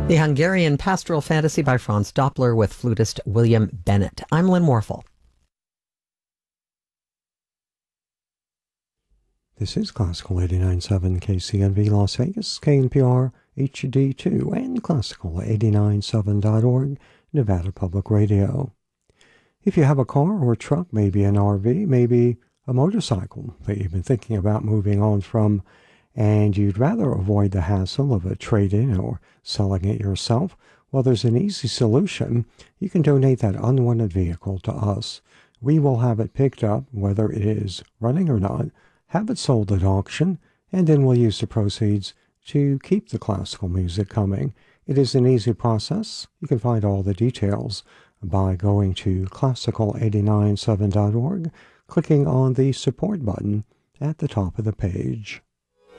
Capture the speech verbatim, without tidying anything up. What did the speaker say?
The Hungarian Pastoral Fantasy by Franz Doppler with flutist William Bennett. I'm Lynn Warfel. This is Classical eighty-nine point seven K C N V Las Vegas, K N P R H D two, and Classical eighty-nine point seven dot org, Nevada Public Radio. If you have a car or truck, maybe an R V, maybe a motorcycle that you've been thinking about moving on from, and you'd rather avoid the hassle of a trade-in or selling it yourself, well, there's an easy solution. You can donate that unwanted vehicle to us. We will have it picked up, whether it is running or not, have it sold at auction, and then we'll use the proceeds to keep the classical music coming. It is an easy process. You can find all the details by going to classical eighty-nine point seven dot org, clicking on the support button at the top of the page.